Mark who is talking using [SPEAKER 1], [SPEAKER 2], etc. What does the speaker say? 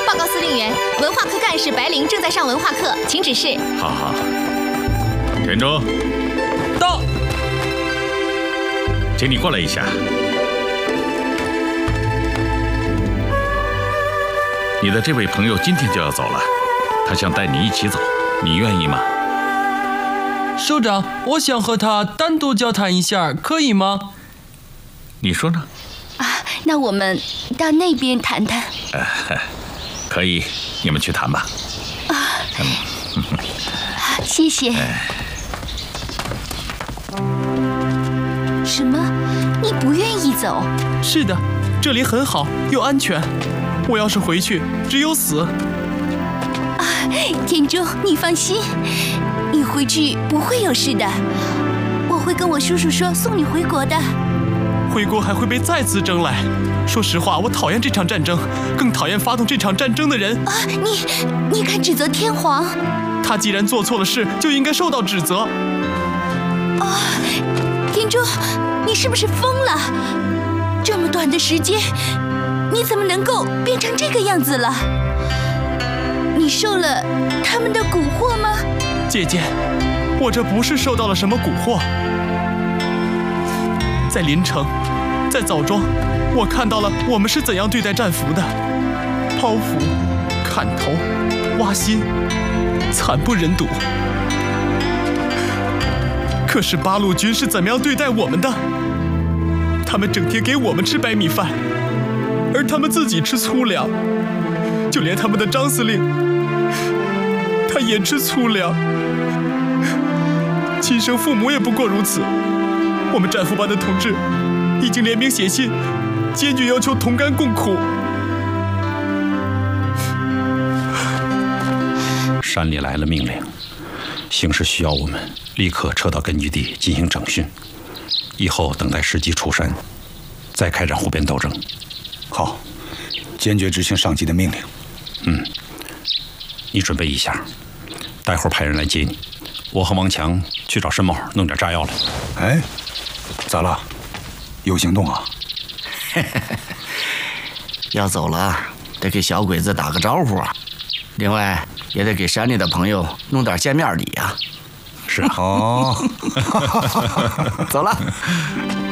[SPEAKER 1] 报告司令员，文化科干事白灵正在上文化课，请指示。
[SPEAKER 2] 好。田中，
[SPEAKER 3] 到。
[SPEAKER 2] 请你过来一下。你的这位朋友今天就要走了，他想带你一起走，你愿意吗？
[SPEAKER 3] 首长，我想和他单独交谈一下，可以吗？
[SPEAKER 2] 你说呢？
[SPEAKER 1] 那我们到那边谈谈。
[SPEAKER 2] 可以，你们去谈吧。
[SPEAKER 1] 谢谢。什么？你不愿意走？
[SPEAKER 3] 是的，这里很好又安全。我要是回去，只有死。
[SPEAKER 1] 田中，你放心，你回去不会有事的。我会跟我叔叔说送你回国的。
[SPEAKER 3] 回国还会被再次征来。说实话，我讨厌这场战争，更讨厌发动这场战争的人。
[SPEAKER 1] 你敢指责天皇？
[SPEAKER 3] 他既然做错了事，就应该受到指责。
[SPEAKER 1] 田中，你是不是疯了？这么短的时间，你怎么能够变成这个样子了？你受了他们的蛊惑吗？
[SPEAKER 3] 姐姐，我这不是受到了什么蛊惑。在临城，在枣庄，我看到了我们是怎样对待战俘的：剖腹、砍头、挖心，惨不忍睹。可是八路军是怎么样对待我们的？他们整天给我们吃白米饭，而他们自己吃粗粮。就连他们的张司令，他也吃粗粮。亲生父母也不过如此。我们战俘班的同志已经联名写信，坚决要求同甘共苦。
[SPEAKER 4] 山里来了命令，形势需要我们立刻撤到根据地进行整训，以后等待时机出山，再开展湖边斗争。
[SPEAKER 5] 好，坚决执行上级的命令。
[SPEAKER 4] 你准备一下，待会儿派人来接你。我和王强去找申茂弄点炸药来。
[SPEAKER 5] 哎，咋了？有行动啊？
[SPEAKER 6] 要走了，得给小鬼子打个招呼啊。另外，也得给山里的朋友弄点见面礼啊。
[SPEAKER 4] 是啊。
[SPEAKER 5] 哦，
[SPEAKER 6] 走了。